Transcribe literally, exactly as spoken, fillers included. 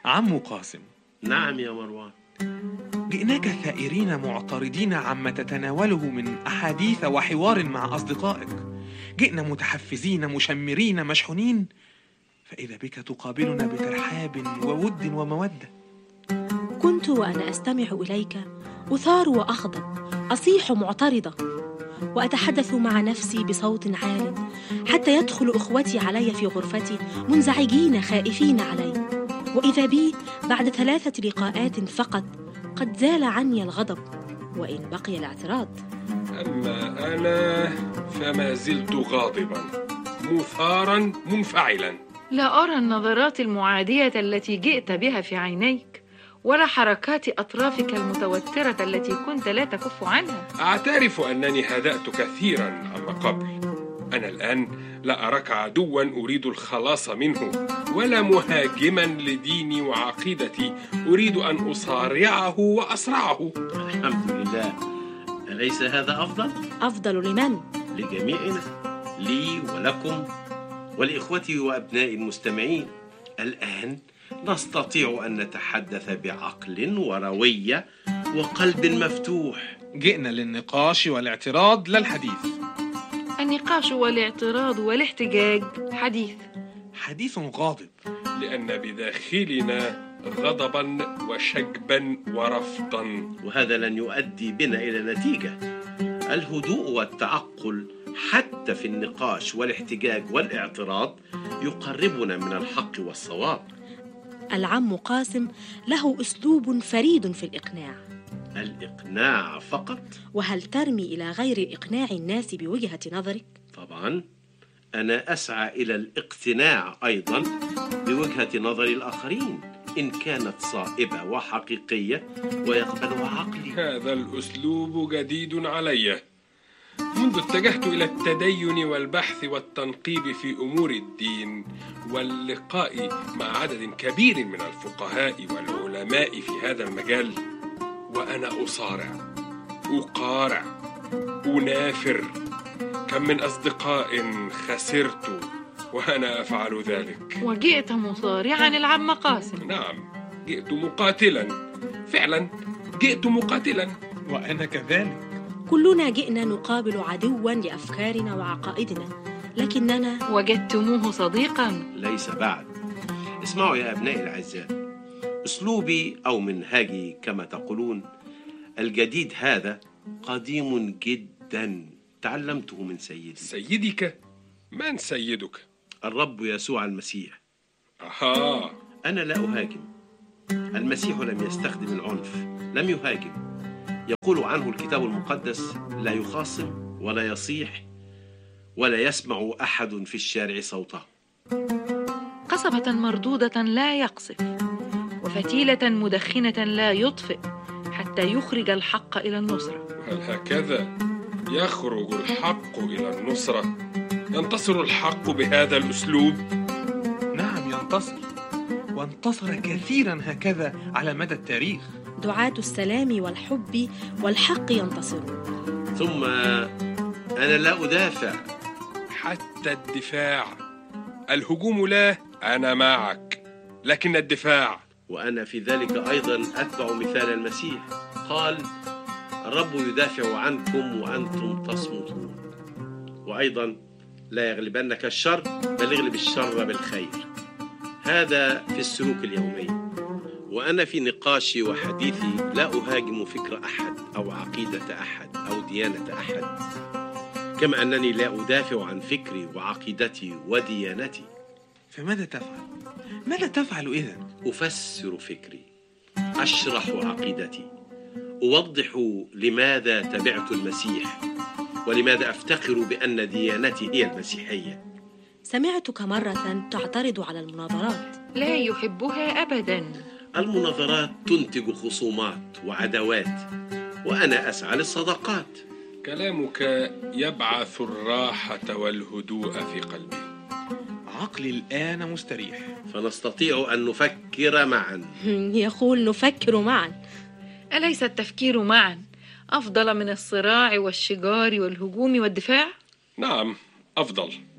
عم قاسم. نعم يا مروان. جئناك ثائرين معترضين عما تتناوله من أحاديث وحوار مع أصدقائك. جئنا متحفزين مشمرين مشحونين، فإذا بك تقابلنا بترحاب وود ومودة. كنت وأنا أستمع إليك أثار وأغضب، أصيح معترضة، وأتحدث مع نفسي بصوت عال، حتى يدخل إخوتي علي في غرفتي منزعجين خائفين علي، وإذا بي بعد ثلاثة لقاءات فقط قد زال عني الغضب، وإن بقي الاعتراض. أما أنا فما زلت غاضبا مثارا منفعلا. لا أرى النظرات المعادية التي جئت بها في عينيك، ولا حركات أطرافك المتوترة التي كنت لا تكف عنها. أعترف أنني هدأت كثيرا عما قبل. أنا الآن لا أراك عدوا أريد الخلاص منه، ولا مهاجما لديني وعقيدتي أريد أن أصارعه وأصرعه. الحمد لله. أليس هذا أفضل؟ أفضل لمن؟ لجميعنا، لي ولكم ولإخوتي وأبناء المستمعين. الآن نستطيع أن نتحدث بعقل وروية وقلب مفتوح. جئنا للنقاش والاعتراض لا الحديث. النقاش والاعتراض والاحتجاج حديث حديث غاضب، لأن بداخلنا غضبا وشجبا ورفضا، وهذا لن يؤدي بنا إلى نتيجة. الهدوء والتعقل حتى في النقاش والاحتجاج والاعتراض يقربنا من الحق والصواب. العم قاسم له أسلوب فريد في الإقناع. الإقناع فقط؟ وهل ترمي إلى غير إقناع الناس بوجهة نظرك؟ طبعا، أنا أسعى إلى الاقتناع أيضا بوجهة نظر الآخرين إن كانت صائبة وحقيقية ويقبلها عقلي. هذا الأسلوب جديد علي. منذ اتجهت إلى التدين والبحث والتنقيب في أمور الدين واللقاء مع عدد كبير من الفقهاء والعلماء في هذا المجال، وأنا أصارع، أقارع، أنافر. كم من أصدقاء خسرت وأنا أفعل ذلك. وجئت مصارعا العم قاسم. نعم، جئت مقاتلا، فعلا جئت مقاتلا. وأنا كذلك. كلنا جئنا نقابل عدوا لأفكارنا وعقائدنا، لكننا وجدتموه صديقا. ليس بعد. اسمعوا يا أبنائي الأعزاء، أسلوبي أو منهاجي كما تقولون الجديد هذا قديم جدا، تعلمته من سيدي. سيدك؟ من سيدك؟ الرب يسوع المسيح. أها. أنا لا أهاجم. المسيح لم يستخدم العنف، لم يهاجم. يقول عنه الكتاب المقدس: لا يخاصم ولا يصيح ولا يسمع أحد في الشارع صوته. قصبة مردودة لا يقصف، وفتيلة مدخنة لا يطفئ، حتى يخرج الحق إلى النصرة. هل هكذا يخرج الحق إلى النصرة؟ ينتصر الحق بهذا الأسلوب؟ نعم ينتصر، وانتصر كثيرا هكذا على مدى التاريخ. دعاة السلام والحب والحق ينتصرون. ثم أنا لا أدافع. حتى الدفاع. الهجوم لا، أنا معك، لكن الدفاع. وأنا في ذلك أيضا أتبع مثال المسيح. قال: الرب يدافع عنكم وأنتم تصمتون. وأيضا: لا يغلبنك الشر بل اغلب الشر بالخير. هذا في السلوك اليومي. وأنا في نقاشي وحديثي لا أهاجم فكر أحد أو عقيدة أحد أو ديانة أحد، كما أنني لا أدافع عن فكري وعقيدتي وديانتي. فماذا تفعل؟ ماذا تفعل إذن؟ أفسر فكري، أشرح عقيدتي، أوضح لماذا تبعت المسيح ولماذا أفتخر بأن ديانتي هي المسيحية. سمعتك مرة تعترض على المناظرات. لا يحبها أبدا. المناظرات تنتج خصومات وعداوات، وأنا أسعى للصداقات. كلامك يبعث الراحة والهدوء في قلبي. عقلي الآن مستريح، فنستطيع أن نفكر معا. يقول نفكر معا. أليس التفكير معا أفضل من الصراع والشجار والهجوم والدفاع؟ نعم، أفضل.